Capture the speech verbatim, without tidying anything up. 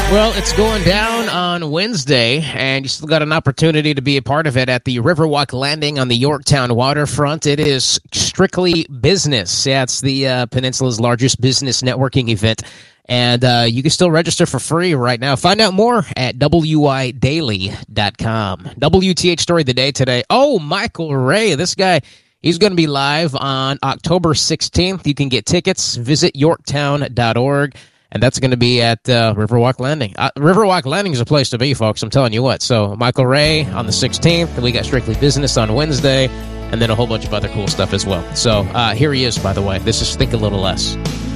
Well, it's going down on Wednesday, and you still got an opportunity to be a part of it at the Riverwalk Landing on the Yorktown waterfront. It is strictly business. Yeah, it's the uh, Peninsula's largest business networking event, and uh, you can still register for free right now. Find out more at W I daily dot com. W T H Story of the Day today. Oh, Michael Ray, this guy, he's going to be live on October sixteenth. You can get tickets. Visit yorktown dot org. And that's going to be at uh, Riverwalk Landing. Uh, Riverwalk Landing is a place to be, folks. I'm telling you what. So Michael Ray on the sixteenth. We got Strictly Business on Wednesday. And then a whole bunch of other cool stuff as well. So uh, here he is, by the way. This is Think a Little Less.